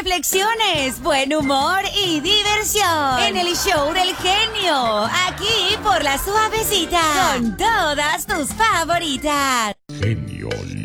reflexiones, buen humor y diversión. En el show del genio. Aquí por La Suavecita. Con todas tus favoritas. Genio